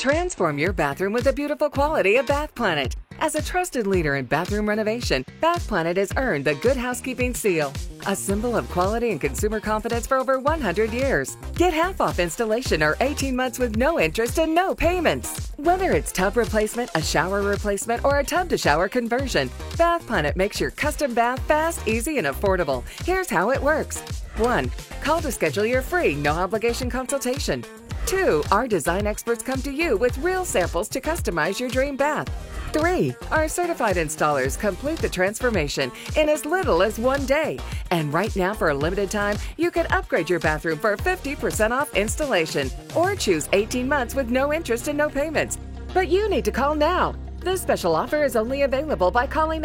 Transform your bathroom with the beautiful quality of Bath Planet. As a trusted leader in bathroom renovation, Bath Planet has earned the Good Housekeeping seal, a symbol of quality and consumer confidence for over 100 years. Get half off installation or 18 months with no interest and no payments. Whether it's tub replacement, a shower replacement, or a tub-to-shower conversion, Bath Planet makes your custom bath fast, easy, and affordable. Here's how it works. 1. Call to schedule your free, no-obligation consultation. 2. Our design experts come to you with real samples to customize your dream bath. 3. Our certified installers complete the transformation in as little as 1 day. And right now, for a limited time, you can upgrade your bathroom for 50% off installation or choose 18 months with no interest and no payments. But you need to call now. This special offer is only available by calling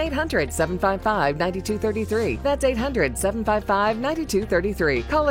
800-755-9233. That's 800-755-9233. Call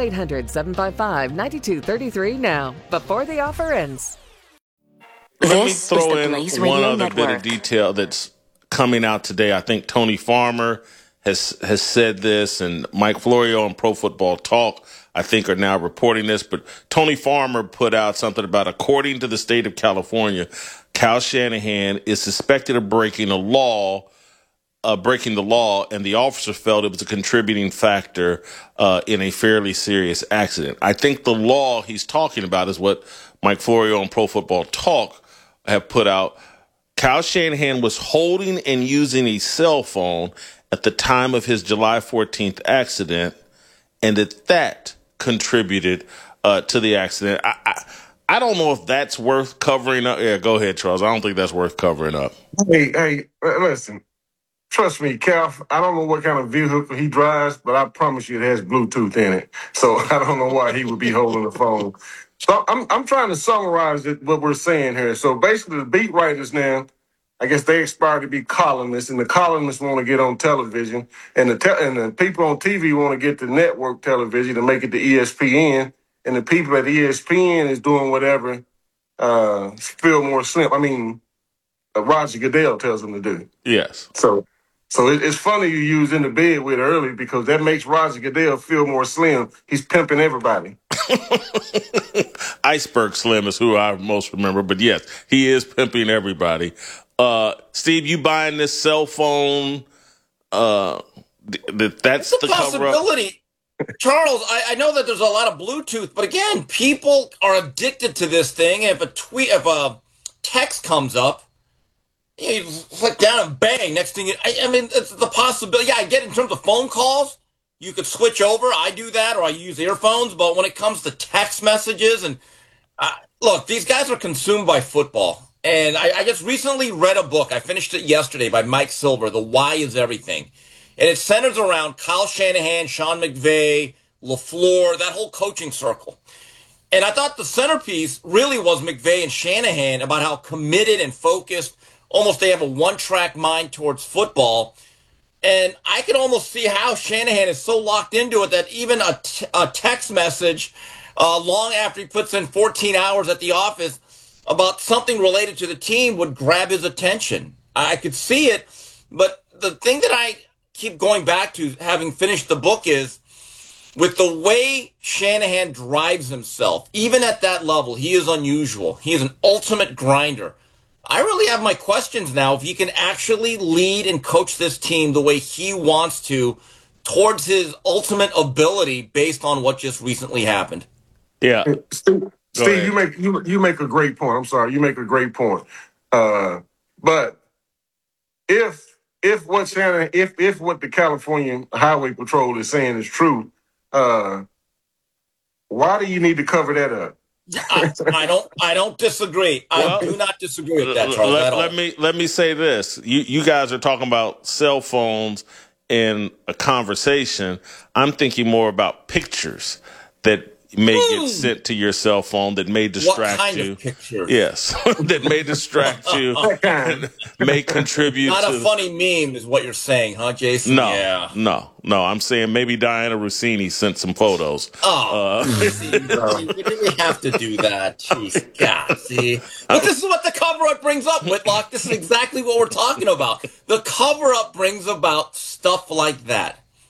800-755-9233 now, before the offer ends. Let me throw in one other bit of detail that's coming out today. I think Tony Farmer has said this, and Mike Florio on Pro Football Talk, I think, are now reporting this. But Tony Farmer put out something about, according to the state of California, Kyle Shanahan is suspected of breaking the law, and the officer felt it was a contributing factor in a fairly serious accident. I think the law he's talking about is what Mike Florio on Pro Football Talk have put out. Kyle Shanahan was holding and using a cell phone at the time of his July 14th accident, and that contributed to the accident. I don't know if that's worth covering up. Yeah, go ahead, Charles. I don't think that's worth covering up. Hey, listen. Trust me, Cal, I don't know what kind of vehicle he drives, but I promise you it has Bluetooth in it. So I don't know why he would be holding the phone. So I'm trying to summarize what we're saying here. So basically, the beat writers now, I guess they aspire to be columnists, and the columnists want to get on television, and the people on TV want to get to network television to make it to ESPN, and the people at ESPN is doing whatever Fillmore Slim. Roger Goodell tells them to do. Yes. So it's funny you use "in the bed with" early, because that makes Roger Goodell feel more slim. He's pimping everybody. Iceberg Slim is who I most remember, but yes, he is pimping everybody. Steve, you buying this cell phone? That's it's the a possibility. Charles, I know that there's a lot of Bluetooth, but again, people are addicted to this thing. If a text comes up, you click down and bang. Next thing it's the possibility. Yeah, I get it in terms of phone calls. You could switch over. I do that, or I use earphones. But when it comes to text messages, and look, these guys are consumed by football. And I just recently read a book. I finished it yesterday by Mike Silver, The Why is Everything. And it centers around Kyle Shanahan, Sean McVay, LaFleur, that whole coaching circle. And I thought the centerpiece really was McVay and Shanahan, about how committed and focused, almost they have a one-track mind towards football. And I can almost see how Shanahan is so locked into it that even a text message long after he puts in 14 hours at the office about something related to the team would grab his attention. I could see it, but the thing that I keep going back to, having finished the book, is with the way Shanahan drives himself, even at that level, he is unusual. He is an ultimate grinder. I really have my questions now if he can actually lead and coach this team the way he wants to, towards his ultimate ability based on what just recently happened. Yeah. Steve, you make a great point. I'm sorry, you make a great point. But if what the California Highway Patrol is saying is true, why do you need to cover that up? I don't disagree. I do not disagree with that, Charles. Let me say this. You guys are talking about cell phones in a conversation. I'm thinking more about pictures that may get sent to your cell phone that may distract you. What kind of picture? Yes, that may distract you and may contribute. Not a funny meme is what you're saying, huh, Jason? No. I'm saying maybe Diana Rossini sent some photos. See, we didn't have to do that. Jeez, God, see. But this is what the cover-up brings up, Whitlock. This is exactly what we're talking about. The cover-up brings about stuff like that.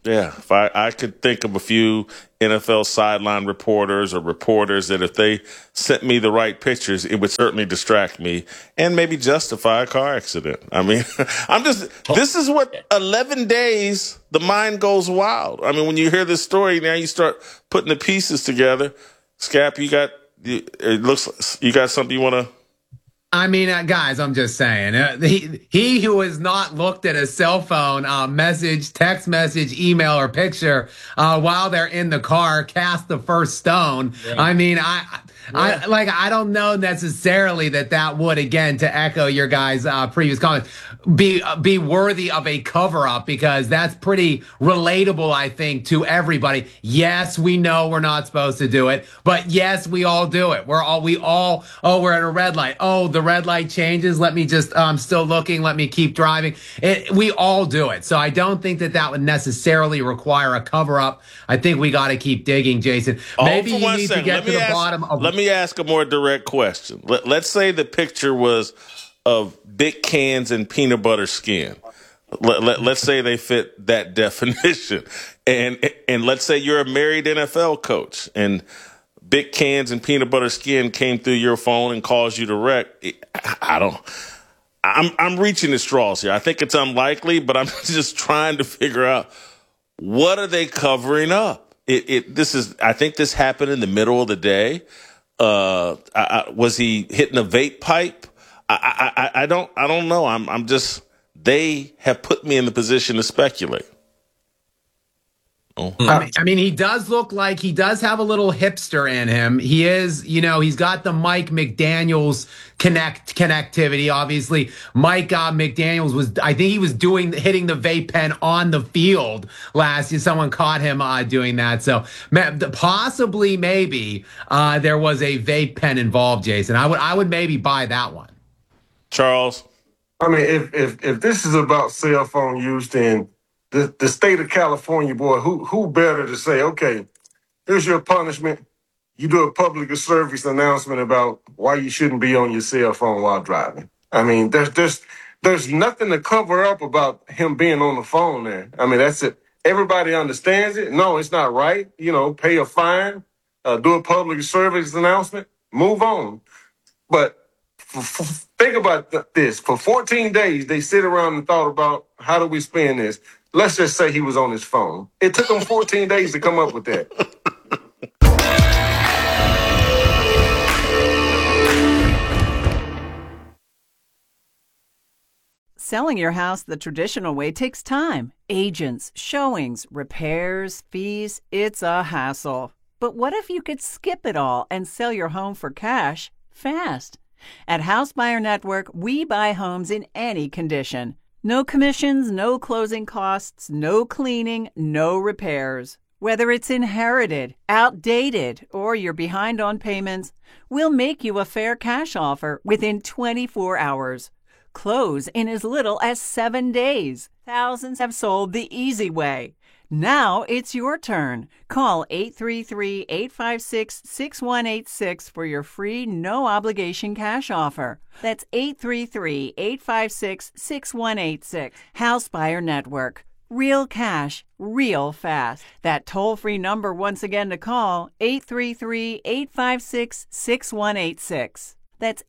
Yeah, if I could think of a few NFL sideline reporters or reporters that if they sent me the right pictures, it would certainly distract me and maybe justify a car accident. I mean, this is what 11 days, the mind goes wild. I mean, when you hear this story, now you start putting the pieces together. Scap, it looks you got something you want to. I mean, guys, I'm just saying, he who has not looked at a cell phone message, text message, email, or picture while they're in the car cast the first stone. Yeah. I mean, I don't know necessarily that would, again, to echo your guys' previous comments, be worthy of a cover up, because that's pretty relatable, I think, to everybody. Yes, we know we're not supposed to do it, but yes, we all do it. We're at a red light. Oh, the red light changes. Let me just, still looking. Let me keep driving. We all do it. So I don't think that would necessarily require a cover up. I think we got to keep digging, Jason. Maybe you need to get to the bottom of. Let me ask a more direct question. Let's say the picture was of big cans and peanut butter skin. Let's say they fit that definition. And let's say you're a married NFL coach and big cans and peanut butter skin came through your phone and caused you to wreck. I'm reaching the straws here. I think it's unlikely, but I'm just trying to figure out, what are they covering up? I think this happened in the middle of the day. Was he hitting a vape pipe? I don't know. I'm just, they have put me in the position to speculate. Oh. I mean, he does look like he does have a little hipster in him. He is, he's got the Mike McDaniels connectivity. Obviously, Mike McDaniels I think he was hitting the vape pen on the field last year. Someone caught him doing that. So possibly, maybe there was a vape pen involved, Jason. I would maybe buy that one. Charles? I mean, if this is about cell phone use, then the state of California, boy, who better to say, okay, here's your punishment. You do a public service announcement about why you shouldn't be on your cell phone while driving. I mean, there's nothing to cover up about him being on the phone there. I mean, that's it. Everybody understands it. No, it's not right. Pay a fine, do a public service announcement, move on. But think about this. For 14 days, they sit around and thought about, how do we spend this? Let's just say he was on his phone. It took him 14 days to come up with that. Selling your house the traditional way takes time. Agents, showings, repairs, fees. It's a hassle. But what if you could skip it all and sell your home for cash fast? At House Buyer Network, we buy homes in any condition. No commissions, no closing costs, no cleaning, no repairs. Whether it's inherited, outdated, or you're behind on payments, we'll make you a fair cash offer within 24 hours. Close in as little as 7 days. Thousands have sold the easy way. Now it's your turn. Call 833-856-6186 for your free, no-obligation cash offer. That's 833-856-6186. House Buyer Network. Real cash, real fast. That toll-free number once again to call, 833-856-6186. That's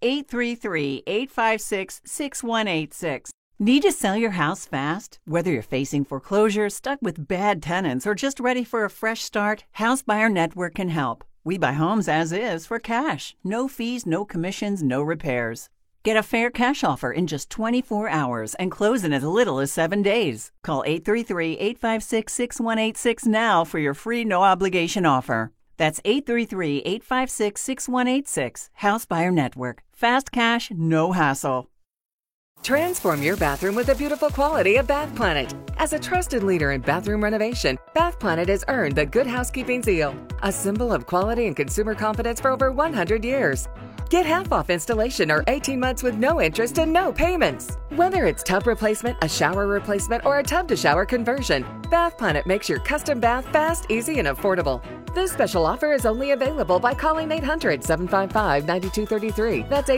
833-856-6186. Need to sell your house fast? Whether you're facing foreclosure, stuck with bad tenants, or just ready for a fresh start, House Buyer Network can help. We buy homes as is for cash. No fees, no commissions, no repairs. Get a fair cash offer in just 24 hours and close in as little as 7 days. Call 833-856-6186 now for your free no-obligation offer. That's 833-856-6186. House Buyer Network. Fast cash, no hassle. Transform your bathroom with the beautiful quality of Bath Planet. As a trusted leader in bathroom renovation, Bath Planet has earned the Good Housekeeping seal, a symbol of quality and consumer confidence for over 100 years. Get half off installation or 18 months with no interest and no payments. Whether it's tub replacement, a shower replacement, or a tub-to-shower conversion, Bath Planet makes your custom bath fast, easy, and affordable. This special offer is only available by calling 800-755-9233. That's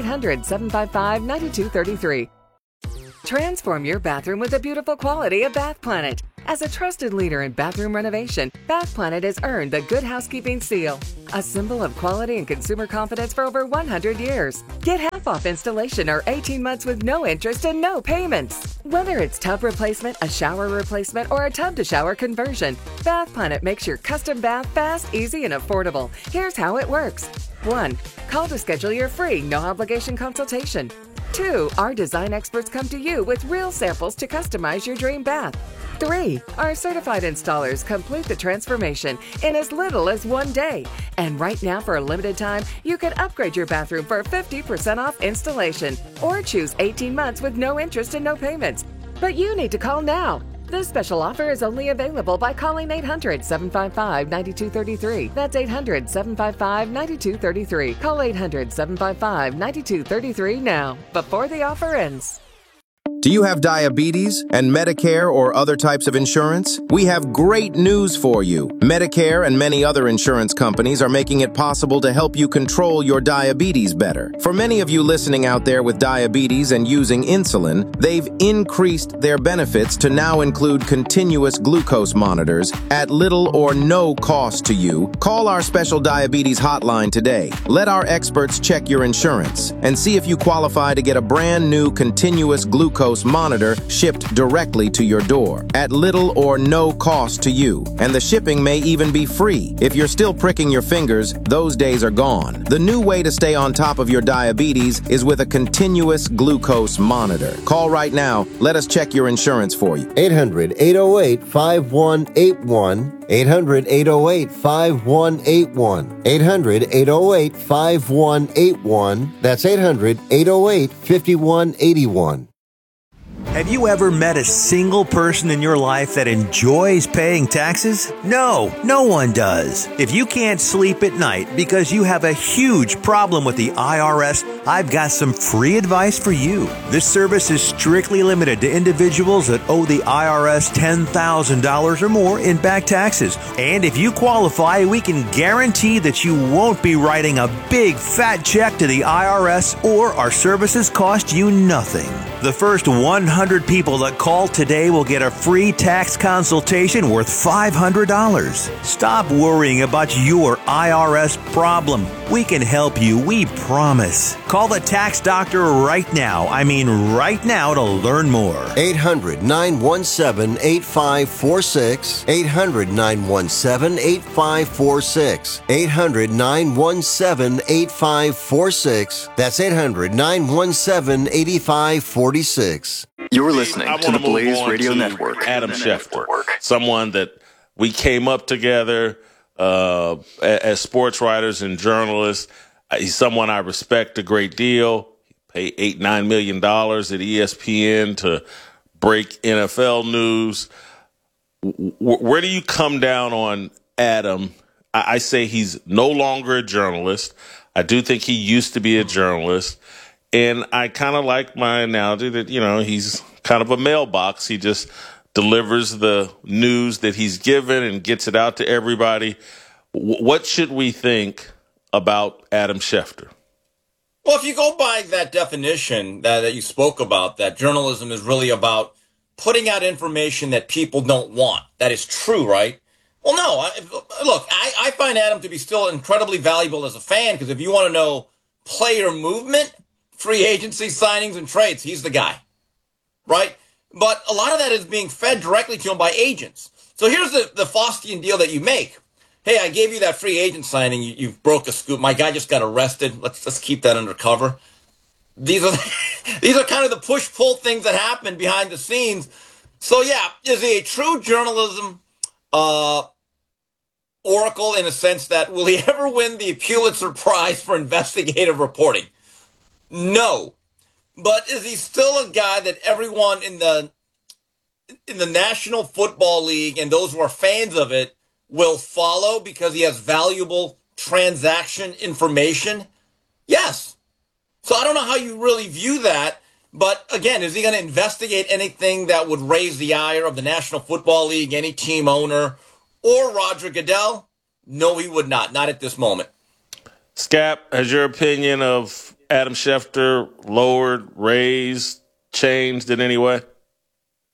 800-755-9233. Transform your bathroom with the beautiful quality of Bath Planet. As a trusted leader in bathroom renovation, Bath Planet has earned the Good Housekeeping seal, a symbol of quality and consumer confidence for over 100 years. Get half off installation or 18 months with no interest and no payments. Whether it's tub replacement, a shower replacement, or a tub-to-shower conversion, Bath Planet makes your custom bath fast, easy, and affordable. Here's how it works. 1. Call to schedule your free, no-obligation consultation. 2. Our design experts come to you with real samples to customize your dream bath. 3. Our certified installers complete the transformation in as little as 1 day. And right now, for a limited time, you can upgrade your bathroom for 50% off installation or choose 18 months with no interest and no payments. But you need to call now. This special offer is only available by calling 800-755-9233. That's 800-755-9233. Call 800-755-9233 now, before the offer ends. Do you have diabetes and Medicare or other types of insurance? We have great news for you. Medicare and many other insurance companies are making it possible to help you control your diabetes better. For many of you listening out there with diabetes and using insulin, they've increased their benefits to now include continuous glucose monitors at little or no cost to you. Call our special diabetes hotline today. Let our experts check your insurance and see if you qualify to get a brand new continuous glucose monitor shipped directly to your door at little or no cost to you. And the shipping may even be free. If you're still pricking your fingers, those days are gone. The new way to stay on top of your diabetes is with a continuous glucose monitor. Call right now. Let us check your insurance for you. 800-808-5181. 800-808-5181. 800-808-5181. That's 800-808-5181. Have you ever met a single person in your life that enjoys paying taxes? No, no one does. If you can't sleep at night because you have a huge problem with the IRS, I've got some free advice for you. This service is strictly limited to individuals that owe the IRS $10,000 or more in back taxes. And if you qualify, we can guarantee that you won't be writing a big fat check to the IRS, or our services cost you nothing. The first 100 people that call today will get a free tax consultation worth $500. Stop worrying about your IRS problem. We can help you, we promise. Call the tax doctor right now. I mean right now, to learn more. 800-917-8546. 800-917-8546. 800-917-8546. That's 800-917-8546. You're listening to the Blaze Radio Network. Adam Schefter, someone that we came up together as sports writers and journalists. He's someone I respect a great deal. He paid $8-9 million at ESPN to break NFL news. Where do you come down on Adam? I say he's no longer a journalist. I do think he used to be a journalist. And I kind of like my analogy that, he's kind of a mailbox. He just delivers the news that he's given and gets it out to everybody. What should we think about Adam Schefter? Well, if you go by that definition that you spoke about, that journalism is really about putting out information that people don't want. That is true, right? Well, no. I find Adam to be still incredibly valuable as a fan, because if you want to know player movement, free agency signings and trades, he's the guy, right? But a lot of that is being fed directly to him by agents. So here's the Faustian deal that you make. Hey, I gave you that free agent signing. You broke a scoop. My guy just got arrested. Let's keep that undercover. These are kind of the push-pull things that happen behind the scenes. So yeah, is he a true journalism oracle in a sense that will he ever win the Pulitzer Prize for investigative reporting? No. But is he still a guy that everyone in the National Football League and those who are fans of it will follow because he has valuable transaction information? Yes. So I don't know how you really view that. But again, is he going to investigate anything that would raise the ire of the National Football League, any team owner, or Roger Goodell? No, he would not. Not at this moment. Scap, has your opinion of Adam Schefter lowered, raised, changed in any way?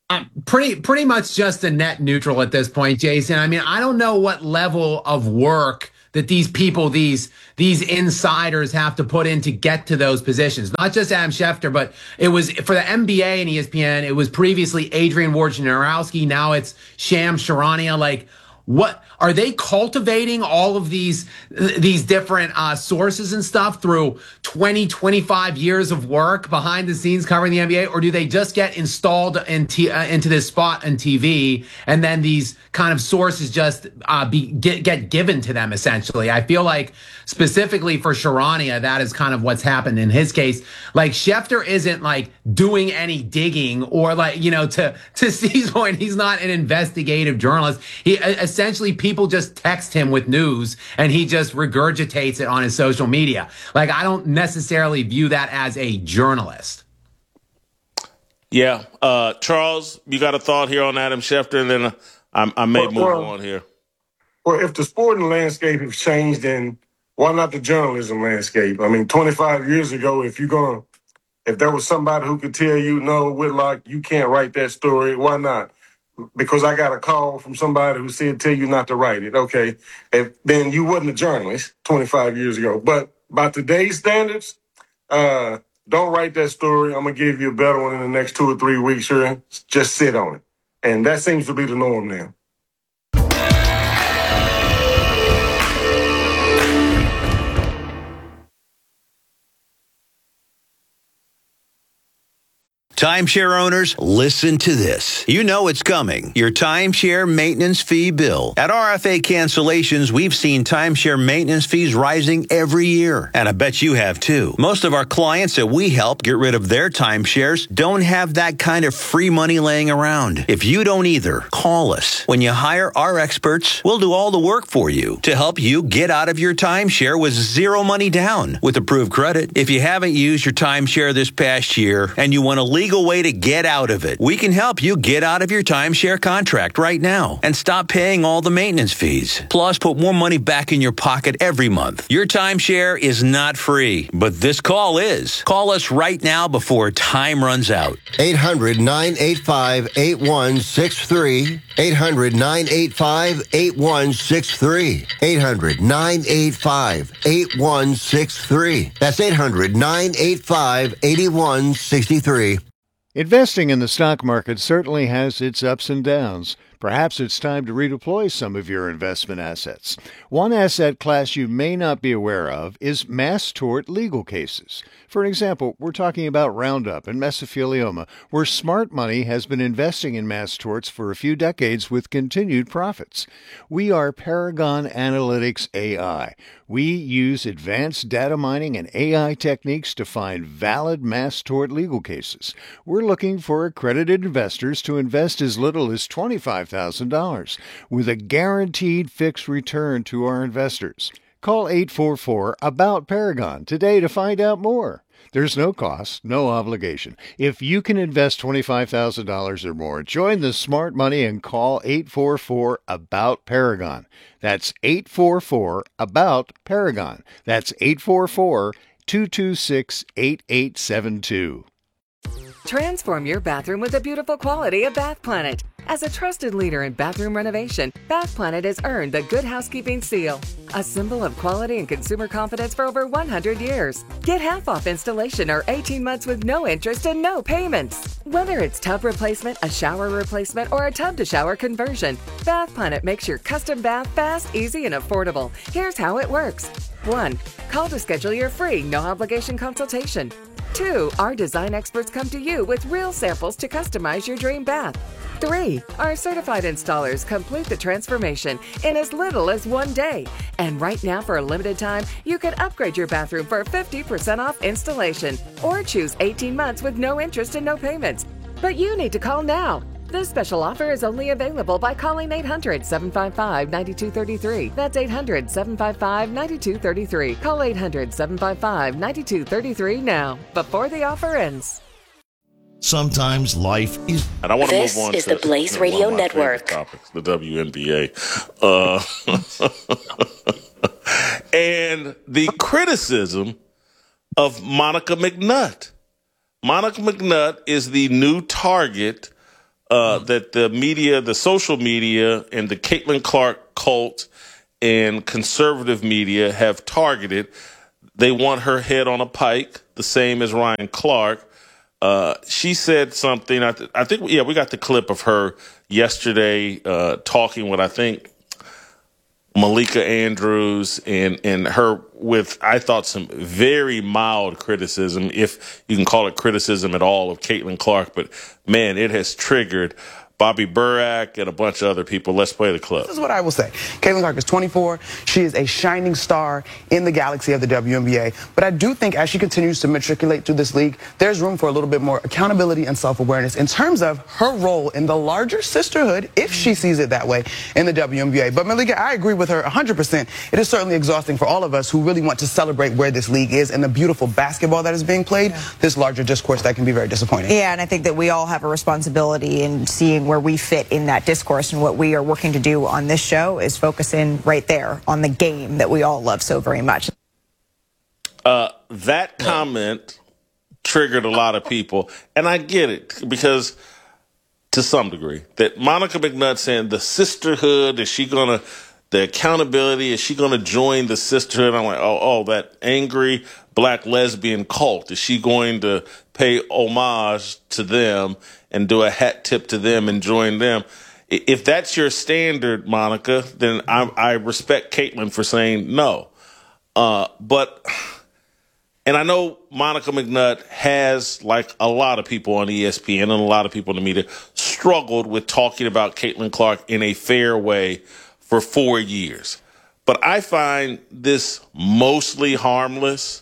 Pretty much just a net neutral at this point, Jason. I mean, I don't know what level of work that these people, these insiders have to put in to get to those positions. Not just Adam Schefter, but it was for the NBA and ESPN. It was previously Adrian Wojnarowski. Now it's Shams Charania. Like, what are they cultivating all of these different sources and stuff through 25 years of work behind the scenes covering the NBA, or do they just get installed into this spot on TV and then these kind of sources just get given to them essentially? I feel like specifically for Charania, that is kind of what's happened in his case. Like, Schefter isn't like doing any digging or like, to Steve's point, he's not an investigative journalist. He essentially, people just text him with news and he just regurgitates it on his social media. Like, I don't necessarily view that as a journalist. Yeah. Charles, you got a thought here on Adam Schefter, and then I may move on here. Well, if the sporting landscape has changed, then why not the journalism landscape? I mean, 25 years ago, if there was somebody who could tell you, no, Whitlock, you can't write that story, why not? Because I got a call from somebody who said, tell you not to write it. Okay. Then you wasn't a journalist 25 years ago. But by today's standards, don't write that story. I'm going to give you a better one in the next 2 or 3 weeks here. Just sit on it. And that seems to be the norm now. Timeshare owners, listen to this. You know it's coming. Your timeshare maintenance fee bill. At RFA Cancellations, we've seen timeshare maintenance fees rising every year. And I bet you have too. Most of our clients that we help get rid of their timeshares don't have that kind of free money laying around. If you don't either, call us. When you hire our experts, we'll do all the work for you to help you get out of your timeshare with zero money down with approved credit. If you haven't used your timeshare this past year and you want to legal way to get out of it, we can help you get out of your timeshare contract right now and stop paying all the maintenance fees. Plus, put more money back in your pocket every month. Your timeshare is not free, but this call is. Call us right now before time runs out. 800-985-8163. 800-985-8163. 800-985-8163. That's 800-985-8163. Investing in the stock market certainly has its ups and downs. Perhaps it's time to redeploy some of your investment assets. One asset class you may not be aware of is mass tort legal cases. For example, we're talking about Roundup and mesothelioma, where smart money has been investing in mass torts for a few decades with continued profits. We are Paragon Analytics AI. We use advanced data mining and AI techniques to find valid mass tort legal cases. We're looking for accredited investors to invest as little as $25,000 with a guaranteed fixed return to our investors. Call 844-ABOUT-PARAGON today to find out more. There's no cost, no obligation. If you can invest $25,000 or more, join the smart money and call 844-ABOUT-PARAGON. That's 844-ABOUT-PARAGON. That's 844-226-8872. Transform your bathroom with the beautiful quality of Bath Planet. As a trusted leader in bathroom renovation, Bath Planet has earned the Good Housekeeping seal, a symbol of quality and consumer confidence for over 100 years. Get half off installation or 18 months with no interest and no payments. Whether it's tub replacement, a shower replacement, or a tub-to-shower conversion, Bath Planet makes your custom bath fast, easy, and affordable. Here's how it works. 1. Call to schedule your free, no-obligation consultation. 2. Our design experts come to you with real samples to customize your dream bath. 3. Our certified installers complete the transformation in as little as 1 day. And right now, for a limited time, you can upgrade your bathroom for 50% off installation or choose 18 months with no interest and no payments. But you need to call now. This special offer is only available by calling 800-755-9233. That's 800-755-9233. Call 800-755-9233 now, before the offer ends. Sometimes life is... And I want to move on to the Blaze Radio Network. Topics, the WNBA. And the criticism of Monica McNutt. Monica McNutt is the new target that the media, the social media, and the Caitlin Clark cult and conservative media have targeted. They want her head on a pike, the same as Ryan Clark. She said something. I think we got the clip of her yesterday talking with, I think, Malika Andrews and her with, I thought, some very mild criticism, if you can call it criticism at all, of Caitlin Clark. But, man, it has triggered Bobby Burack and a bunch of other people. Let's play the clip. This is what I will say. Caitlin Clark is 24. She is a shining star in the galaxy of the WNBA. But I do think as she continues to matriculate through this league, there's room for a little bit more accountability and self-awareness in terms of her role in the larger sisterhood, if she sees it that way, in the WNBA. But Malika, I agree with her 100%. It is certainly exhausting for all of us who really want to celebrate where this league is and the beautiful basketball that is being played. This larger discourse that can be very disappointing. Yeah, and I think that we all have a responsibility in seeing where we fit in that discourse, and what we are working to do on this show is focus in right there on the game that we all love so very much. That comment triggered a lot of people, and I get it, because to some degree, that Monica McNutt saying the sisterhood, the accountability, is she gonna join the sisterhood? I'm like, oh, that angry black lesbian cult, is she going to pay homage to them and do a hat tip to them and join them? If that's your standard, Monica, then I respect Caitlin for saying no. And I know Monica McNutt has, like a lot of people on ESPN and a lot of people in the media, struggled with talking about Caitlin Clark in a fair way for 4 years. But I find this mostly harmless,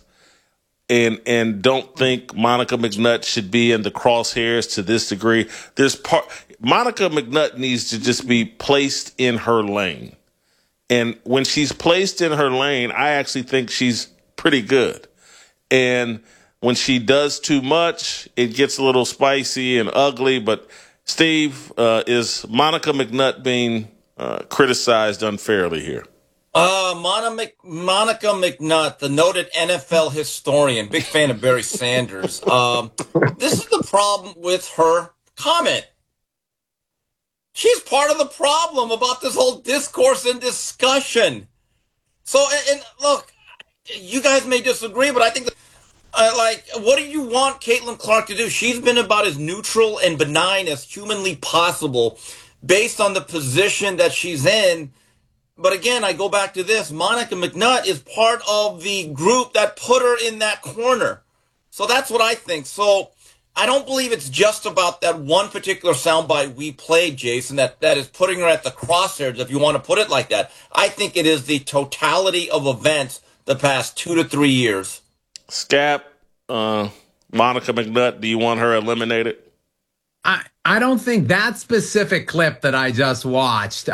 and don't think Monica McNutt should be in the crosshairs to this degree. Monica McNutt needs to just be placed in her lane. And when she's placed in her lane, I actually think she's pretty good. And when she does too much, it gets a little spicy and ugly. But, Steve, is Monica McNutt being criticized unfairly here? Monica McNutt, the noted NFL historian, big fan of Barry Sanders. This is the problem with her comment. She's part of the problem about this whole discourse and discussion. So, and look, you guys may disagree, but I think what do you want Caitlin Clark to do? She's been about as neutral and benign as humanly possible based on the position that she's in. But again, I go back to this. Monica McNutt is part of the group that put her in that corner. So that's what I think. So I don't believe it's just about that one particular soundbite we played, Jason, that is putting her at the crosshairs, if you want to put it like that. I think it is the totality of events the past 2 to 3 years. Scap, Monica McNutt, do you want her eliminated? I don't think that specific clip that I just watched,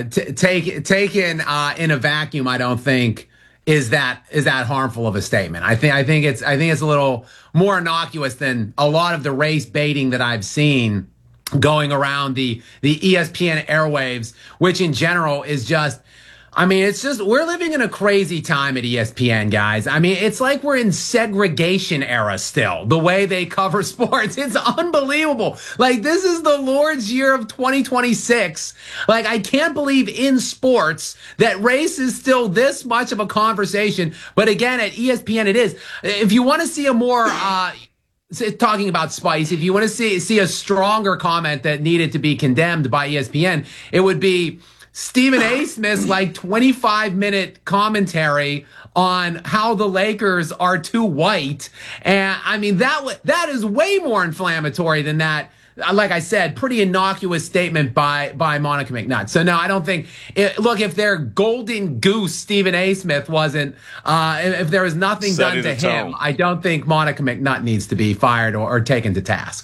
taken in a vacuum, I don't think is that harmful of a statement. I think it's a little more innocuous than a lot of the race baiting that I've seen going around the ESPN airwaves, which in general is just, I mean, it's just, we're living in a crazy time at ESPN, guys. I mean, it's like we're in segregation era still, the way they cover sports. It's unbelievable. Like, this is the Lord's year of 2026. Like, I can't believe in sports that race is still this much of a conversation. But again, at ESPN, it is. If you want to see a more, talking about spice, if you want to see a stronger comment that needed to be condemned by ESPN, it would be Stephen A. Smith's 25-minute commentary on how the Lakers are too white. And I mean, that is way more inflammatory than that. Like I said, pretty innocuous statement by Monica McNutt. So no, I don't think look, if their golden goose Stephen A. Smith wasn't, if there was nothing done to him, I don't think Monica McNutt needs to be fired or taken to task.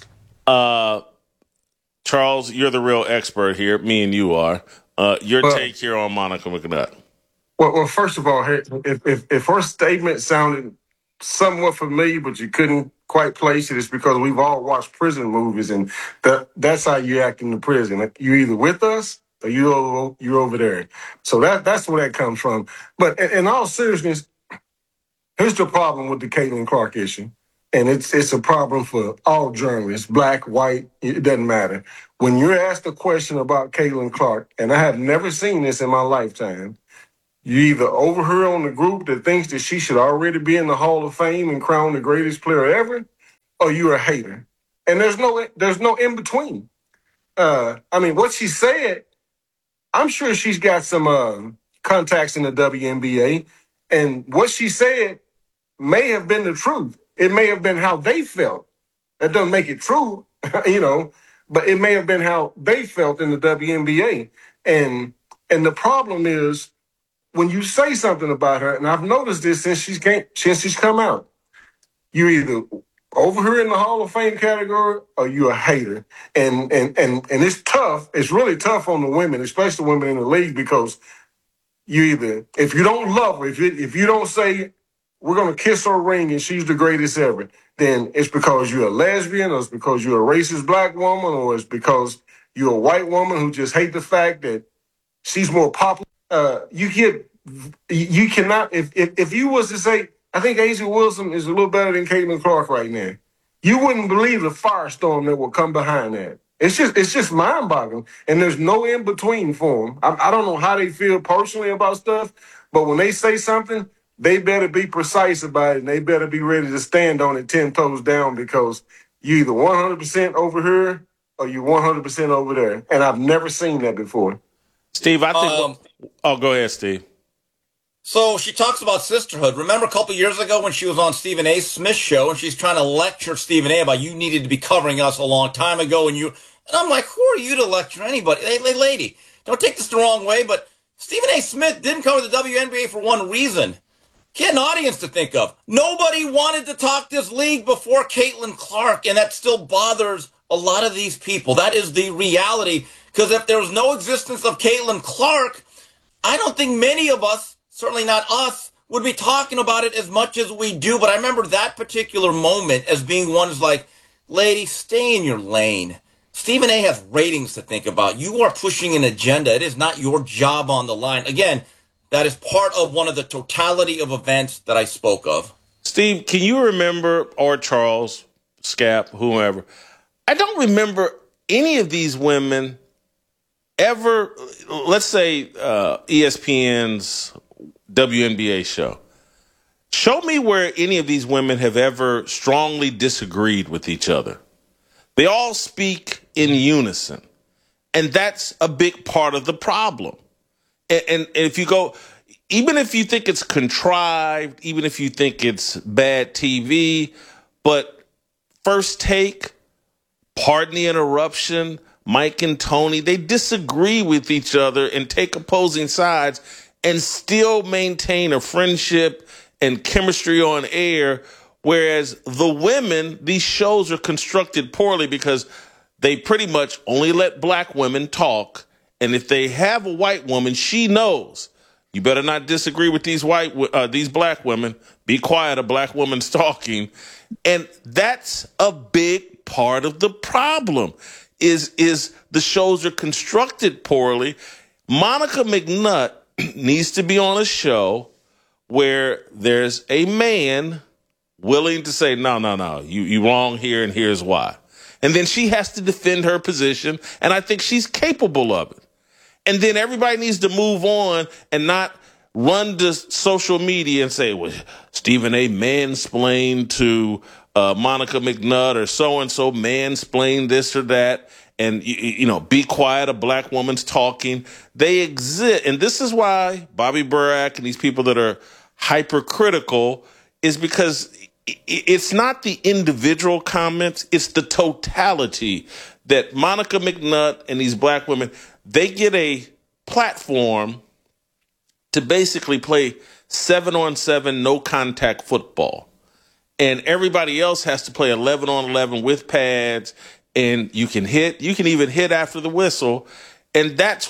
Charles, you're the real expert here. Me and you are. Your take here on Monica McNutt. Well, first of all, if her statement sounded somewhat familiar, but you couldn't quite place it, it's because we've all watched prison movies, and that's how you act in the prison. You're either with us or you're over there. So that's where that comes from. But in all seriousness, here's the problem with the Caitlin Clark issue. and it's a problem for all journalists, black, white, it doesn't matter. When you're asked a question about Caitlin Clark, and I have never seen this in my lifetime, you either over her on the group that thinks that she should already be in the Hall of Fame and crowned the greatest player ever, or you're a hater. And there's no in between. What she said, I'm sure she's got some contacts in the WNBA, and what she said may have been the truth. It may have been how they felt. That doesn't make it true, but it may have been how they felt in the WNBA. And the problem is when you say something about her, and I've noticed this since she's come out, you either over her in the Hall of Fame category or you're a hater. And it's tough. It's really tough on the women, especially women in the league, because you either, if you don't love her, if you don't say, we're going to kiss her ring and she's the greatest ever, then it's because you're a lesbian, or it's because you're a racist black woman, or it's because you're a white woman who just hate the fact that she's more popular. You cannot, if you was to say, I think A'ja Wilson is a little better than Caitlin Clark right now, you wouldn't believe the firestorm that will come behind that. It's just mind-boggling, and there's no in-between for them. I don't know how they feel personally about stuff, but when they say something, they better be precise about it, and they better be ready to stand on it 10 toes down, because you either 100% over here or you 100% over there, and I've never seen that before. Steve, I think... go ahead, Steve. So she talks about sisterhood. Remember a couple years ago when she was on Stephen A. Smith's show and she's trying to lecture Stephen A. about you needed to be covering us a long time ago, and I'm like, who are you to lecture anybody? Hey, lady, don't take this the wrong way, but Stephen A. Smith didn't cover the WNBA for one reason. He had an audience to think of. Nobody wanted to talk this league before Caitlin Clark, and that still bothers a lot of these people. That is the reality, because if there was no existence of Caitlin Clark, I don't think many of us, certainly not us, would be talking about it as much as we do. But I remember that particular moment as being one is like, lady, stay in your lane. Stephen A. has ratings to think about. You are pushing an agenda. It is not your job on the line. Again, that is part of one of the totality of events that I spoke of. Steve, can you remember, or Charles, Scap, whomever, I don't remember any of these women ever, let's say ESPN's WNBA show. Show me where any of these women have ever strongly disagreed with each other. They all speak in unison. And that's a big part of the problem. And if you go, even if you think it's contrived, even if you think it's bad TV, but First Take, Pardon the Interruption, Mike and Tony, they disagree with each other and take opposing sides and still maintain a friendship and chemistry on air. Whereas the women, these shows are constructed poorly because they pretty much only let black women talk. And if they have a white woman, she knows you better not disagree with these black women. Be quiet, a black woman's talking. And that's a big part of the problem is the shows are constructed poorly. Monica McNutt needs to be on a show where there's a man willing to say, no, you wrong here and here's why. And then she has to defend her position, and I think she's capable of it. And then everybody needs to move on and not run to social media and say, well, Stephen A. mansplained to Monica McNutt, or so-and-so mansplained this or that. And, be quiet, a black woman's talking. They exist. And this is why Bobby Burack and these people that are hypercritical is because it's not the individual comments. It's the totality that Monica McNutt and these black women, they get a platform to basically play 7-on-7 no contact football. And everybody else has to play 11-on-11 with pads. And you can even hit after the whistle. And that's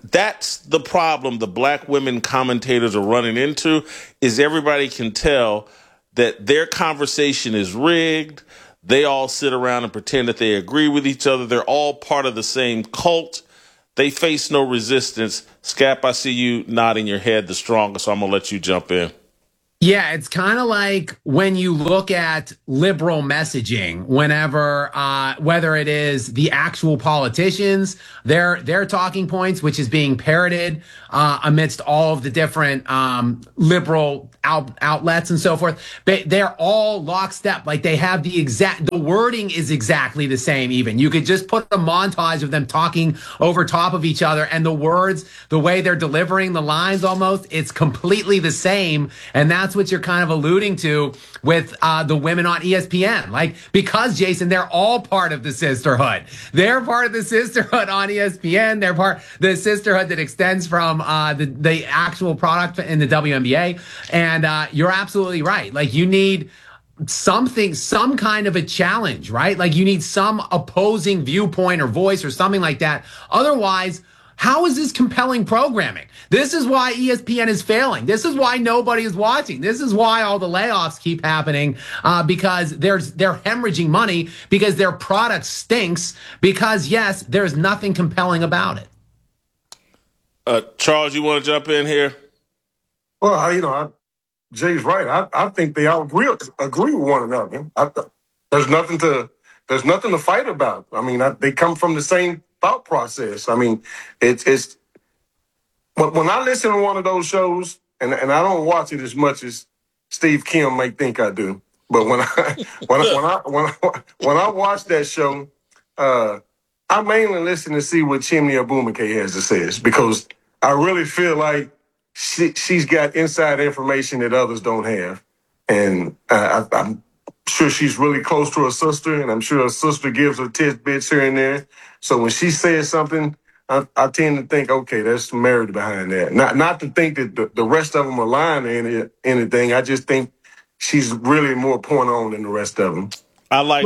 the problem the black women commentators are running into, is everybody can tell that their conversation is rigged. They all sit around and pretend that they agree with each other. They're all part of the same cult. They face no resistance. Scap, I see you nodding your head the strongest, so I'm going to let you jump in. Yeah, it's kind of like when you look at liberal messaging, whenever, whether it is the actual politicians, their talking points, which is being parroted amidst all of the different liberal outlets and so forth, they're all lockstep. Like they have the wording is exactly the same. Even you could just put a montage of them talking over top of each other, and the words, the way they're delivering the lines, almost it's completely the same. And that's what you're kind of alluding to with the women on ESPN. Like, because, Jason, they're all part of the sisterhood. They're part of the sisterhood on ESPN. They're part the sisterhood that extends from the actual product in the WNBA. And you're absolutely right. Like, you need some kind of a challenge, right? Like, you need some opposing viewpoint or voice or something like that. Otherwise, how is this compelling programming? This is why ESPN is failing. This is why nobody is watching. This is why all the layoffs keep happening, because they're hemorrhaging money, because their product stinks, because, yes, there's nothing compelling about it. Charles, you want to jump in here? Well, Jay's right. I think they all agree with one another. There's nothing to fight about. I mean, they come from the same thought process. I mean, it's when I listen to one of those shows, and I don't watch it as much as Steve Kim may think I do, but when I watch that show, I mainly listen to see what Chimney Abumike has to say, because I really feel like she's got inside information that others don't have, and I'm sure she's really close to her sister, and I'm sure her sister gives her tidbits here and there. So when she says something, I tend to think, okay, there's some merit behind that. Not to think that the rest of them are lying or anything. I just think she's really more point on than the rest of them. I like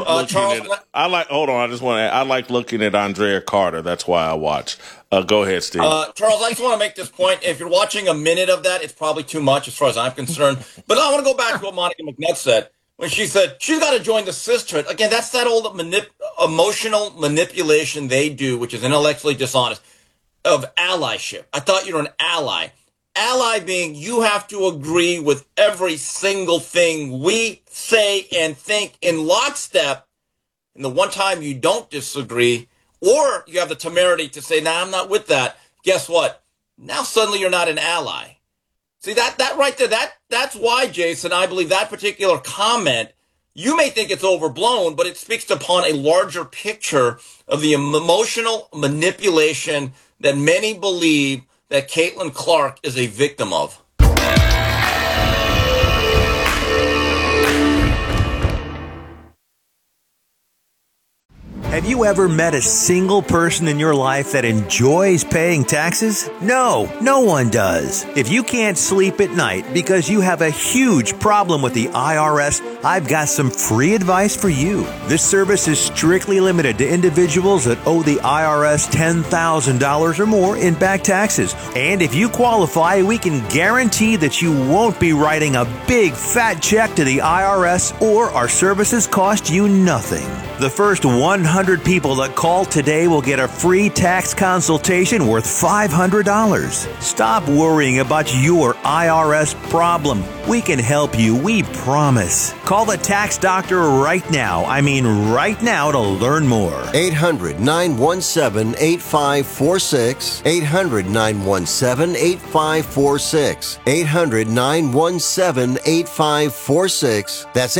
looking at Andrea Carter. That's why I watch. Go ahead, Steve. Charles, I just want to make this point. If you're watching a minute of that, it's probably too much as far as I'm concerned. But I want to go back to what Monica McNutt said when she said she's got to join the sisterhood. Again, that's that old emotional manipulation they do, which is intellectually dishonest, of allyship. I thought you were an ally. Ally being you have to agree with every single thing we say and think in lockstep. And the one time you don't disagree, or you have the temerity to say, nah, I'm not with that. Guess what? Now suddenly you're not an ally. See, that right there, that's why, Jason, I believe that particular comment, you may think it's overblown, but it speaks upon a larger picture of the emotional manipulation that many believe that Caitlin Clark is a victim of. Have you ever met a single person in your life that enjoys paying taxes? No, no one does. If you can't sleep at night because you have a huge problem with the IRS, I've got some free advice for you. This service is strictly limited to individuals that owe the IRS $10,000 or more in back taxes. And if you qualify, we can guarantee that you won't be writing a big fat check to the IRS, or our services cost you nothing. The first 100 people that call today will get a free tax consultation worth $500. Stop worrying about your IRS problem. We can help you, we promise. Call the tax doctor right now. I mean right now, to learn more. 800-917-8546. 800-917-8546. 800-917-8546. That's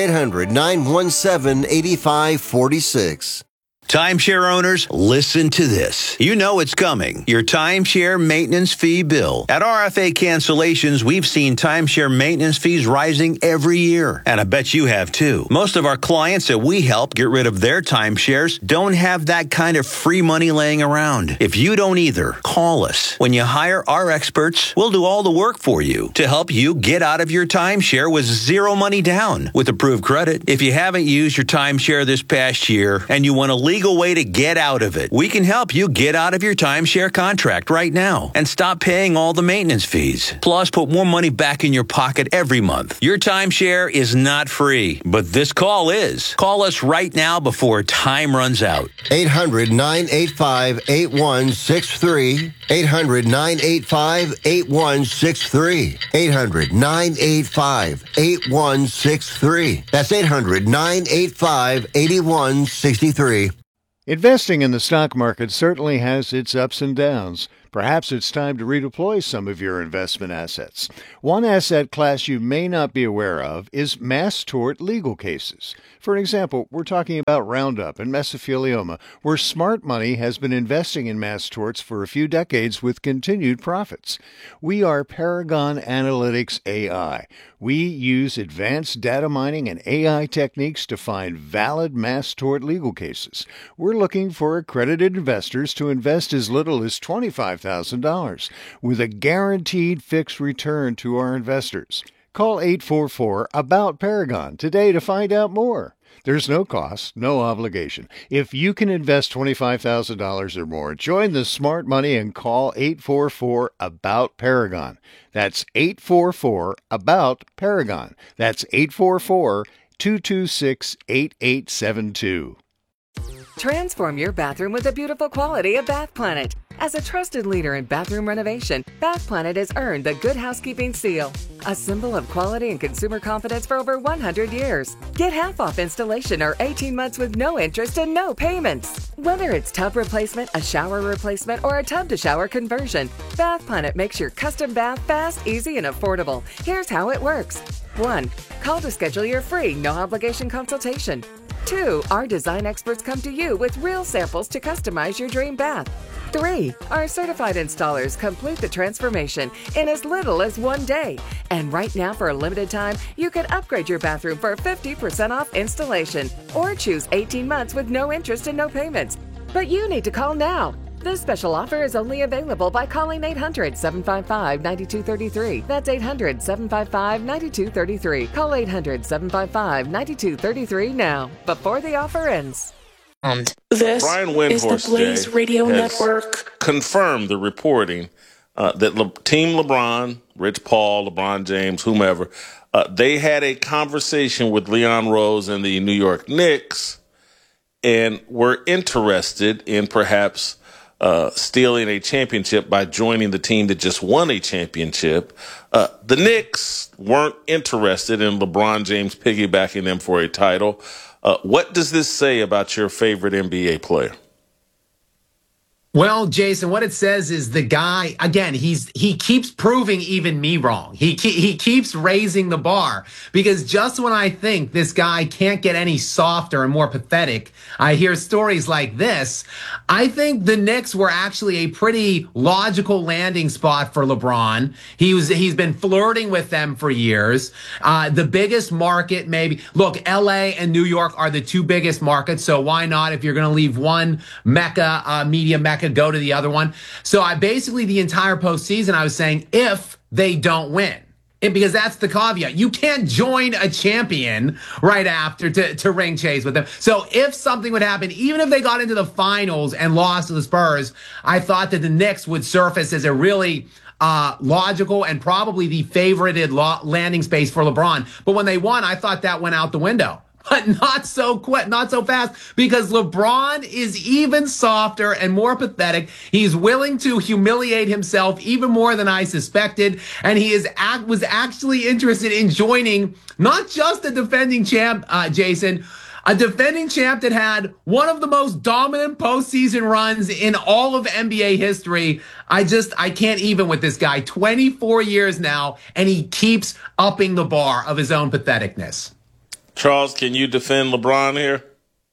800-917-8546. Timeshare owners, listen to this. You know it's coming. Your timeshare maintenance fee bill. At RFA Cancellations, we've seen timeshare maintenance fees rising every year. And I bet you have too. Most of our clients that we help get rid of their timeshares don't have that kind of free money laying around. If you don't either, call us. When you hire our experts, we'll do all the work for you to help you get out of your timeshare with zero money down with approved credit. If you haven't used your timeshare this past year and you want to legally legal way to get out of it. We can help you get out of your timeshare contract right now and stop paying all the maintenance fees. Plus, put more money back in your pocket every month. Your timeshare is not free, but this call is. Call us right now before time runs out. 800-985-8163. 800-985-8163. 800-985-8163. That's 800-985-8163. Investing in the stock market certainly has its ups and downs. Perhaps it's time to redeploy some of your investment assets. One asset class you may not be aware of is mass tort legal cases. For example, we're talking about Roundup and mesothelioma, where smart money has been investing in mass torts for a few decades with continued profits. We are Paragon Analytics AI. We use advanced data mining and AI techniques to find valid mass tort legal cases. We're looking for accredited investors to invest as little as $25,000 with a guaranteed fixed return to our investors. Call 844-ABOUT-PARAGON today to find out more. There's no cost, no obligation. If you can invest $25,000 or more, join the smart money and call 844-ABOUT-PARAGON. That's 844-ABOUT-PARAGON. That's 844-226-8872. Transform your bathroom with the beautiful quality of Bath Planet. As a trusted leader in bathroom renovation, Bath Planet has earned the Good Housekeeping seal, a symbol of quality and consumer confidence for over 100 years. Get half off installation or 18 months with no interest and no payments. Whether it's tub replacement, a shower replacement, or a tub-to-shower conversion, Bath Planet makes your custom bath fast, easy, and affordable. Here's how it works. 1. Call to schedule your free, no-obligation consultation. 2. Our design experts come to you with real samples to customize your dream bath. 3. Our certified installers complete the transformation in as little as 1 day. And right now, for a limited time, you can upgrade your bathroom for 50% off installation or choose 18 months with no interest and no payments. But you need to call now. This special offer is only available by calling 800-755-9233. That's 800-755-9233. Call 800-755-9233 now, before the offer ends. This Brian Windhorst, is the Blaze Radio Network. Confirmed the reporting that Team LeBron, Rich Paul, LeBron James, whomever, they had a conversation with Leon Rose and the New York Knicks and were interested in perhaps stealing a championship by joining the team that just won a championship. The Knicks weren't interested in LeBron James piggybacking them for a title. What does this say about your favorite NBA player? Well, Jason, what it says is the guy, again, he keeps proving even me wrong. He keeps raising the bar, because just when I think this guy can't get any softer and more pathetic, I hear stories like this. I think the Knicks were actually a pretty logical landing spot for LeBron. He's been flirting with them for years. The biggest market, maybe. Look, LA and New York are the two biggest markets, so why not, if you're going to leave one media mecca, go to the other one. So the entire postseason, I was saying, if they don't win, because that's the caveat. You can't join a champion right after to ring chase with them. So if something would happen, even if they got into the finals and lost to the Spurs, I thought that the Knicks would surface as a really logical and probably the favorited landing space for LeBron. But when they won, I thought that went out the window. But not so quick, not so fast, because LeBron is even softer and more pathetic. He's willing to humiliate himself even more than I suspected, and he was actually interested in joining not just a defending champ, Jason, a defending champ that had one of the most dominant postseason runs in all of NBA history. I can't even with this guy. 24 years now, and he keeps upping the bar of his own patheticness. Charles, can you defend LeBron here?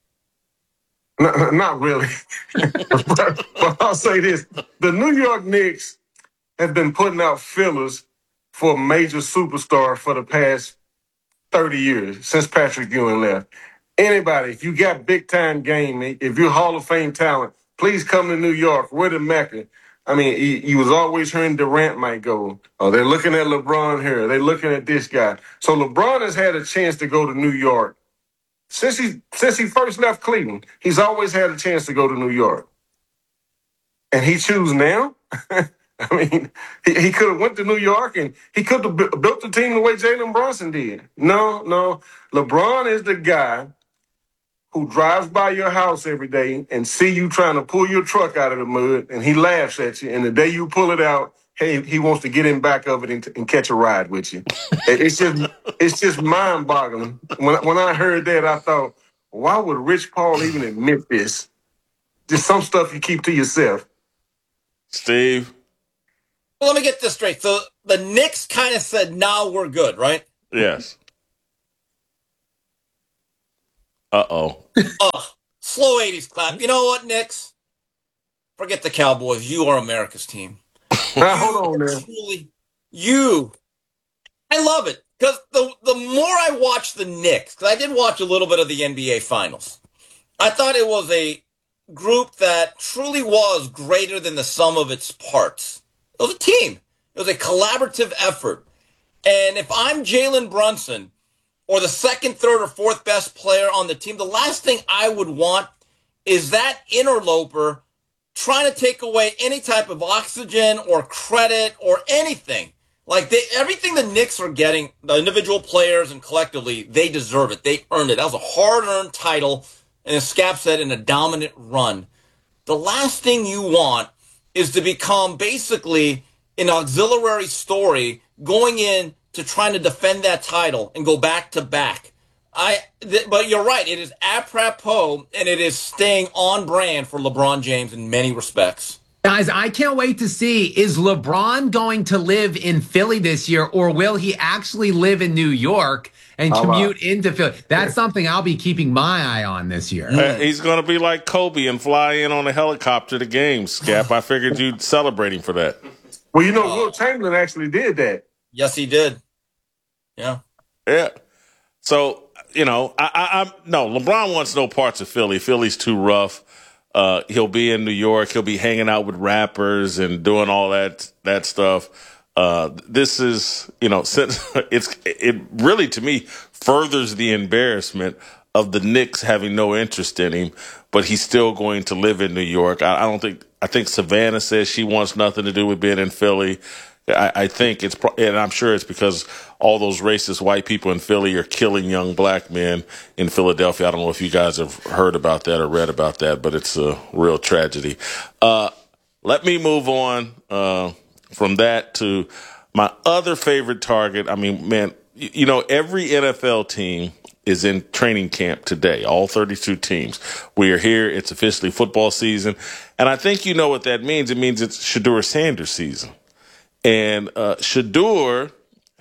Not really. but I'll say this. The New York Knicks have been putting out fillers for a major superstar for the past 30 years, since Patrick Ewing left. Anybody, if you got big-time game, if you're Hall of Fame talent, please come to New York. We're the Mecca. I mean, he was always hearing Durant might go. Oh, they're looking at LeBron here. They're looking at this guy. So LeBron has had a chance to go to New York since he first left Cleveland, he's always had a chance to go to New York. And he chooses now? I mean, he could have went to New York and he could have built the team the way Jalen Brunson did. No. LeBron is the guy who drives by your house every day and see you trying to pull your truck out of the mud, and he laughs at you. And the day you pull it out, hey, he wants to get in back of it and catch a ride with you. It's just mind-boggling. When I heard that, I thought, why would Rich Paul even admit this? Just some stuff you keep to yourself. Steve? Well, let me get this straight. So the Knicks kind of said, "Now we're good," right? Yes. Uh-oh. Slow 80s clap. You know what, Knicks? Forget the Cowboys. You are America's team. Hold on, man. I love it. Because the more I watch the Knicks, because I did watch a little bit of the NBA Finals, I thought it was a group that truly was greater than the sum of its parts. It was a team. It was a collaborative effort. And if I'm Jalen Brunson, or the second, third, or fourth best player on the team, the last thing I would want is that interloper trying to take away any type of oxygen or credit or anything. Like everything the Knicks are getting, the individual players and collectively, they deserve it. They earned it. That was a hard-earned title, and as Scap said, in a dominant run. The last thing you want is to become basically an auxiliary story going in to trying to defend that title and go back to back. But you're right. It is apropos, and it is staying on brand for LeBron James in many respects. Guys, I can't wait to see, is LeBron going to live in Philly this year, or will he actually live in New York and commute into Philly? That's something I'll be keeping my eye on this year. He's going to be like Kobe and fly in on a helicopter to games, Scap. I figured you'd celebrate him for that. Well, you know, Will Chamberlain actually did that. Yes, he did. Yeah. So, you know, no, LeBron wants no parts of Philly. Philly's too rough. He'll be in New York. He'll be hanging out with rappers and doing all that stuff. This is, you know, it really, to me, furthers the embarrassment of the Knicks having no interest in him, but he's still going to live in New York. I think Savannah says she wants nothing to do with being in Philly. I think it's, and I'm sure it's because all those racist white people in Philly are killing young black men in Philadelphia. I don't know if you guys have heard about that or read about that, but it's a real tragedy. Let me move on from that to my other favorite target. I mean, man, you know, every NFL team is in training camp today, all 32 teams. We are here. It's officially football season. And I think you know what that means. It means it's Shedeur Sanders season. And Shedeur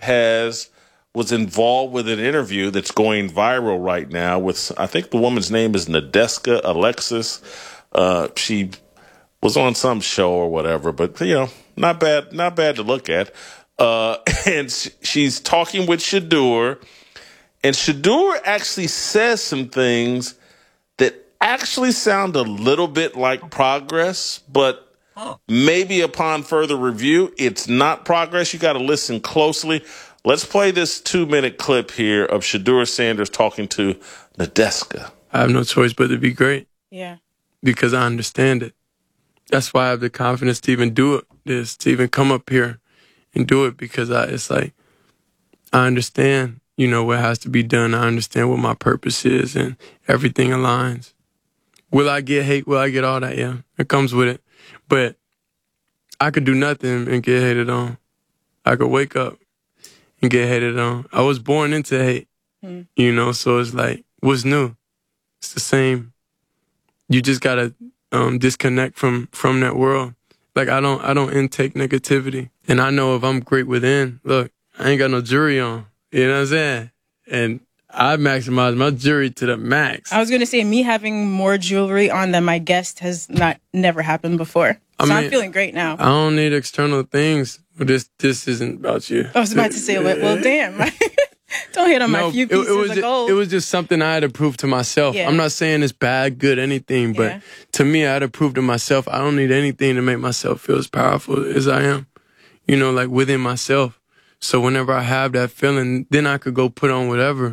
was involved with an interview that's going viral right now with, I think the woman's name is Nadeska Alexis. She was on some show or whatever, but, you know, not bad to look at. And she's talking with Shedeur, and Shedeur actually says some things that actually sound a little bit like progress, but maybe upon further review, it's not progress. You got to listen closely. Let's play this 2-minute clip here of Shedeur Sanders talking to Nadeska. I have no choice but to be great. Yeah. Because I understand it. That's why I have the confidence to even do this, to even come up here and do it, because it's like, I understand, you know, what has to be done. I understand what my purpose is, and everything aligns. Will I get hate? Will I get all that? Yeah, it comes with it. But I could do nothing and get hated on. I could wake up and get hated on. I was born into hate, you know, so it's like, what's new? It's the same. You just got to disconnect from that world. Like, I don't intake negativity. And I know if I'm great within, look, I ain't got no jewelry on. You know what I'm saying? And I maximize my jewelry to the max. I was going to say, me having more jewelry on than my guest has never happened before. So I'm feeling great now. I don't need external things. This isn't about you. I was about to say, well, damn. Don't hit on my few pieces of gold. It was just something I had to prove to myself. Yeah. I'm not saying it's bad, good, anything, but to me, I had to prove to myself I don't need anything to make myself feel as powerful as I am, you know, like within myself. So whenever I have that feeling, then I could go put on whatever,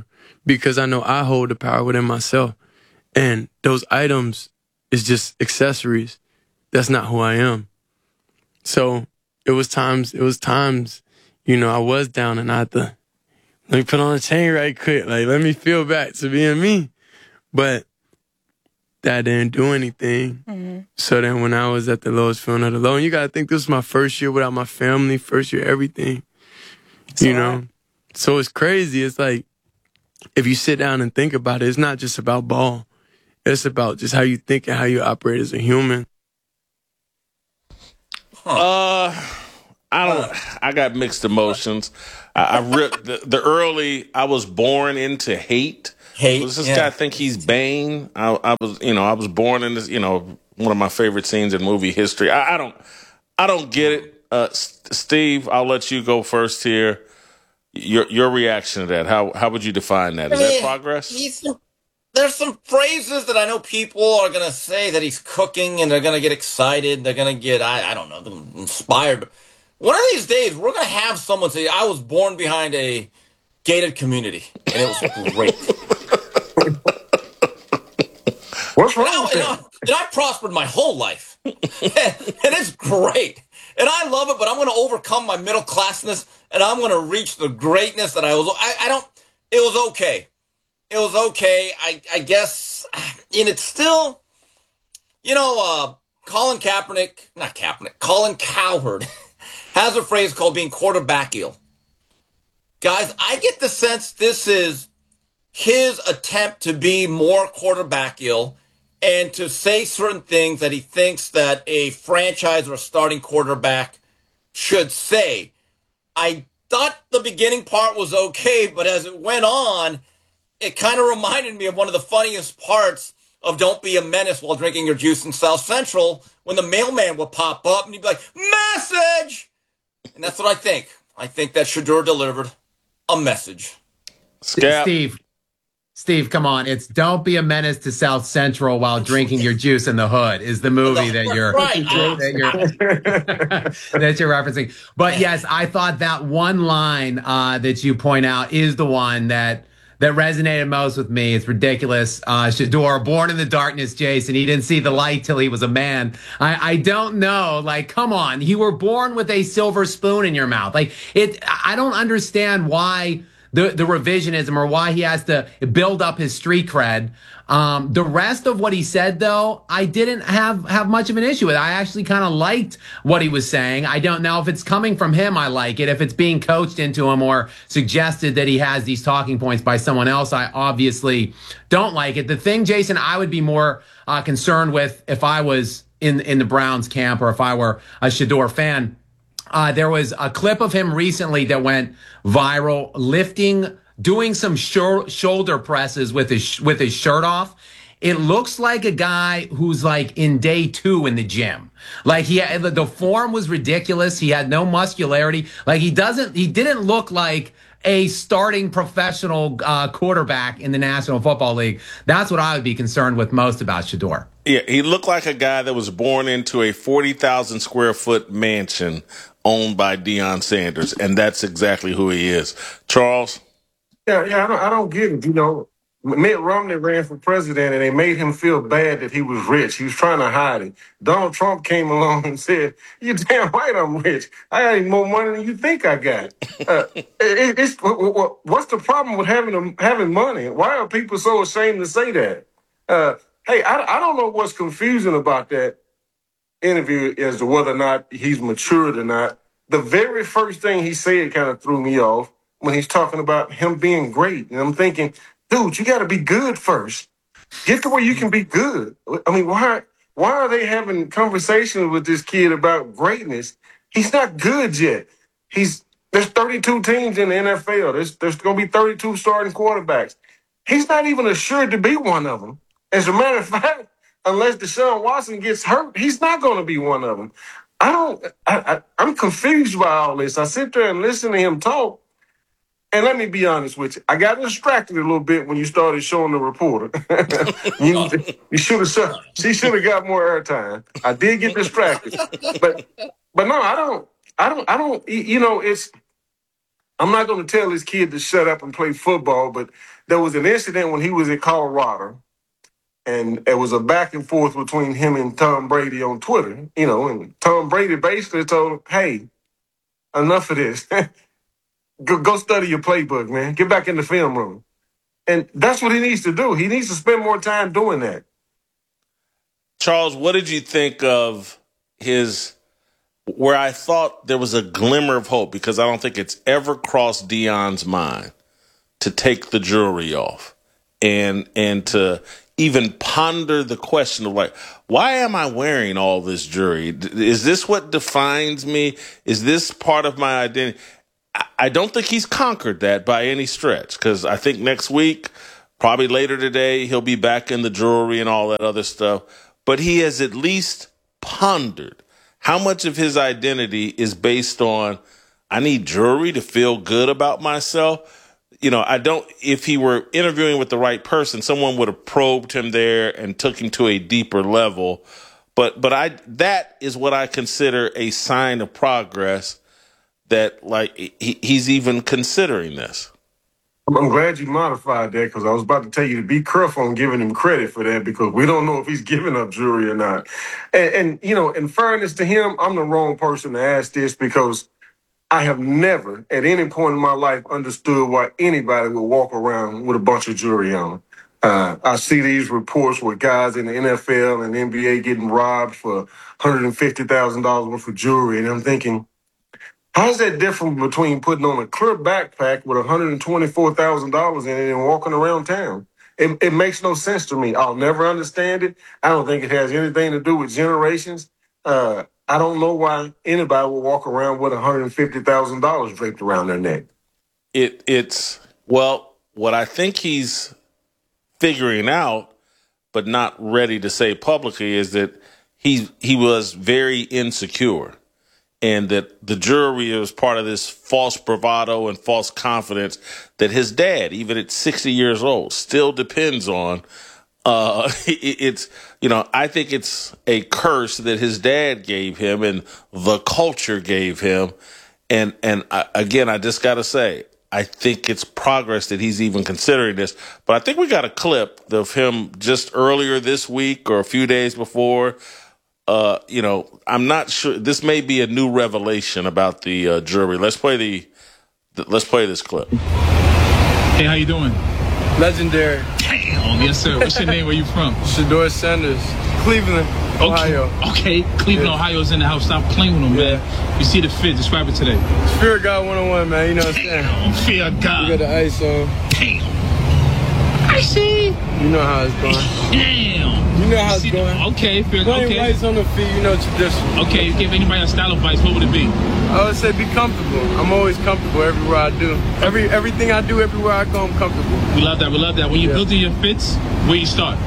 because I know I hold the power within myself. And those items is just accessories. That's not who I am. So it was times, you know, I was down and I had to, let me put on a chain right quick. Like, let me feel back to being me. But that didn't do anything. Mm-hmm. So then when I was at the lowest feeling of the low, and you got to think this was my first year without my family, first year everything, you know? So it's crazy. It's like, if you sit down and think about it, it's not just about ball. It's about just how you think and how you operate as a human. I got mixed emotions. I was born into hate. Does this guy think he's Bane? I was born in this, one of my favorite scenes in movie history. I don't get it. Steve, I'll let you go first here. Your reaction to that? How would you define that? Is that progress? There's some phrases that I know people are going to say that he's cooking and they're going to get excited. They're going to get, I don't know, inspired. But one of these days, we're going to have someone say, I was born behind a gated community. And it was great. What's wrong with that? And I prospered my whole life. And it's great. And I love it, but I'm going to overcome my middle classness and I'm going to reach the greatness that it was okay. It was okay. I guess, and it's still, Colin Cowherd has a phrase called being quarterbackial. Guys, I get the sense this is his attempt to be more quarterbackial and to say certain things that he thinks that a franchise or a starting quarterback should say. I thought the beginning part was okay, but as it went on, it kind of reminded me of one of the funniest parts of Don't Be a Menace while drinking your juice in South Central when the mailman would pop up and he'd be like, message! And that's what I think. I think that Shedeur delivered a message. Steve, come on. It's Don't Be a Menace to South Central while drinking your juice in the hood is the movie that you're referencing. But yes, I thought that one line that you point out is the one that resonated most with me. It's ridiculous. Shedeur, born in the darkness, Jason. He didn't see the light till he was a man. I don't know. Like, come on. You were born with a silver spoon in your mouth. Like, I don't understand why the revisionism or why he has to build up his street cred. The rest of what he said, though, I didn't have much of an issue with. I actually kind of liked what he was saying. I don't know if it's coming from him. I like it. If it's being coached into him or suggested that he has these talking points by someone else, I obviously don't like it. The thing, Jason, I would be more concerned with if I was in the Browns camp or if I were a Shedeur fan. There was a clip of him recently that went viral, doing some shoulder presses with his shirt off. It looks like a guy who's like in day 2 in the gym. Like the form was ridiculous. He had no muscularity. Like he didn't look like a starting professional quarterback in the National Football League. That's what I would be concerned with most about Shedeur. Yeah, he looked like a guy that was born into a 40,000 square foot mansion owned by Deion Sanders, and that's exactly who he is. Charles? Yeah, I don't get it. Mitt Romney ran for president, and they made him feel bad that he was rich. He was trying to hide it. Donald Trump came along and said, "You're damn right I'm rich. I got even more money than you think I got." What's the problem with having money? Why are people so ashamed to say that? Hey, I don't know what's confusing about that interview as to whether or not he's matured or not. The very first thing he said kind of threw me off when he's talking about him being great. And I'm thinking, dude, you got to be good first. Get to where you can be good. I mean, why are they having conversations with this kid about greatness? He's not good yet. There's 32 teams in the NFL. There's going to be 32 starting quarterbacks. He's not even assured to be one of them. As a matter of fact, unless Deshaun Watson gets hurt, he's not going to be one of them. I'm confused by all this. I sit there and listen to him talk. And let me be honest with you. I got distracted a little bit when you started showing the reporter. She should have got more airtime. I did get distracted. But no, I don't, it's I'm not going to tell his kid to shut up and play football, but there was an incident when he was in Colorado, and there was a back and forth between him and Tom Brady on Twitter, and Tom Brady basically told him, hey, enough of this. Go study your playbook, man. Get back in the film room. And that's what he needs to do. He needs to spend more time doing that. Charles, what did you think of where I thought there was a glimmer of hope, because I don't think it's ever crossed Deion's mind to take the jewelry off and to even ponder the question of, like, why am I wearing all this jewelry? Is this what defines me? Is this part of my identity? I don't think he's conquered that by any stretch, because I think next week, probably later today, he'll be back in the jewelry and all that other stuff. But he has at least pondered how much of his identity is based on, I need jewelry to feel good about myself. If he were interviewing with the right person, someone would have probed him there and took him to a deeper level. But that is what I consider a sign of progress, that he's even considering this. I'm glad you modified that, because I was about to tell you to be careful on giving him credit for that, because we don't know if he's giving up jewelry or not. And in fairness to him, I'm the wrong person to ask this, because I have never at any point in my life understood why anybody would walk around with a bunch of jewelry on. I see these reports where guys in the NFL and NBA getting robbed for $150,000 worth of jewelry, and I'm thinking, how's that different between putting on a clear backpack with $124,000 in it and walking around town? It makes no sense to me. I'll never understand it. I don't think it has anything to do with generations. I don't know why anybody would walk around with $150,000 draped around their neck. What I think he's figuring out, but not ready to say publicly, is that he was very insecure, and that the jewelry was part of this false bravado and false confidence that his dad, even at 60 years old, still depends on. I think it's a curse that his dad gave him and the culture gave him. And I just got to say, I think it's progress that he's even considering this. But I think we got a clip of him just earlier this week or a few days before. I'm not sure. This may be a new revelation about the jewelry. Let's play this clip. Hey, how you doing? Legendary. Damn, yes sir. What's your name? Where you from? Shador Sanders, Cleveland, Ohio. Okay, Cleveland, Ohio's in the house. Stop playing with them, man. You see the fit. Describe it today. Fear of God 101, man. You know what I'm saying? Damn, fear of God. You got the ice on. Damn. I see. You know how it's going. Damn. You know how it's going. Okay, fear. Playing Okay. rights on the feet, you know, tradition. Okay, give anybody a style advice, what would it be? I would say be comfortable. I'm always comfortable everywhere I do. Everything I do, everywhere I go, I'm comfortable. We love that. We love that. When you're building your fits, where you start?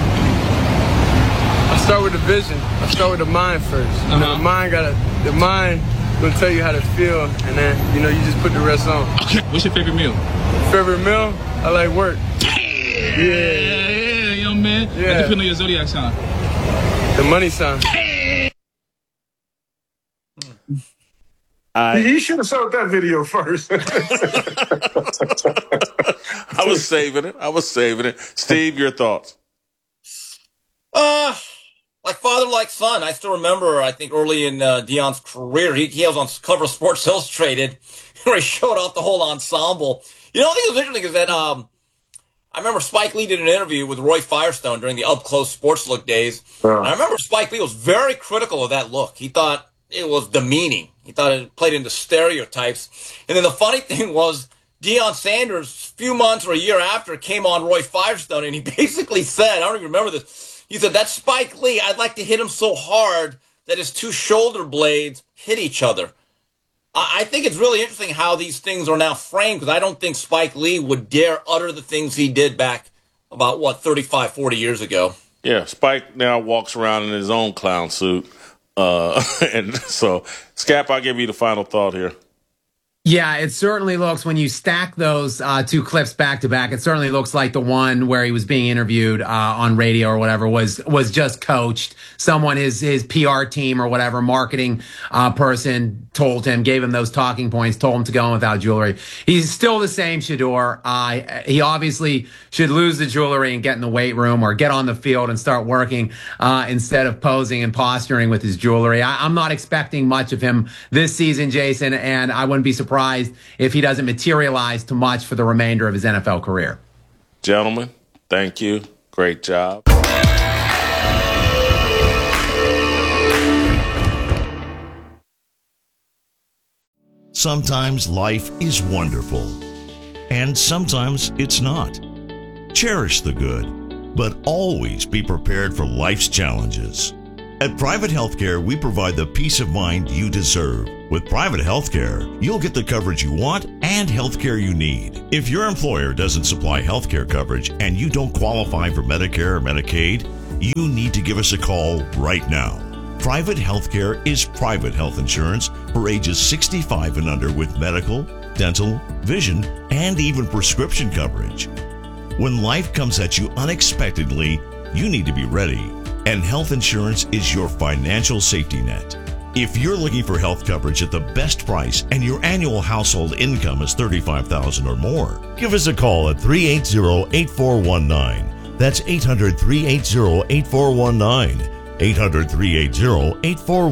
I start with the vision. I start with the mind first. You know, the mind gonna tell you how to feel, and then you just put the rest on. Okay. What's your favorite meal? Favorite meal? I like work. Yeah, young man. Yeah. What depend on your zodiac sign? The money sign. You should have showed that video first. I was saving it. Steve, your thoughts? Like father, like son. I still remember, I think early in Deion's career, he was on cover of Sports Illustrated where he showed off the whole ensemble. I think it was interesting is that I remember Spike Lee did an interview with Roy Firestone during the up-close sports look days. And I remember Spike Lee was very critical of that look. He thought it was demeaning. He thought it played into stereotypes. And then the funny thing was, Deion Sanders, a few months or a year after, came on Roy Firestone, and he basically said, I don't even remember this, he said, that's Spike Lee. I'd like to hit him so hard that his two shoulder blades hit each other. I think it's really interesting how these things are now framed, because I don't think Spike Lee would dare utter the things he did back about, 35, 40 years ago. Yeah, Spike now walks around in his own clown suit. And so, Scap, I'll give you the final thought here. Yeah, it certainly looks, when you stack those two clips back to back, it certainly looks like the one where he was being interviewed on radio or whatever was just coached. Someone, his PR team or whatever, marketing person told him, gave him those talking points, told him to go in without jewelry. He's still the same Shedeur. He obviously should lose the jewelry and get in the weight room or get on the field and start working instead of posing and posturing with his jewelry. I'm not expecting much of him this season, Jason, and I wouldn't be surprised if he doesn't materialize too much for the remainder of his NFL career. Gentlemen, thank you. Great job. Sometimes life is wonderful, and sometimes it's not. Cherish the good, but always be prepared for life's challenges. At Private Healthcare, we provide the peace of mind you deserve. With Private Healthcare, you'll get the coverage you want and healthcare you need. If your employer doesn't supply healthcare coverage and you don't qualify for Medicare or Medicaid, you need to give us a call right now. Private Healthcare is private health insurance for ages 65 and under with medical, dental, vision, and even prescription coverage. When life comes at you unexpectedly, you need to be ready. And health insurance is your financial safety net. If you're looking for health coverage at the best price and your annual household income is $35,000 or more, give us a call at 380-8419. That's 800-380-8419. 800-380-8419.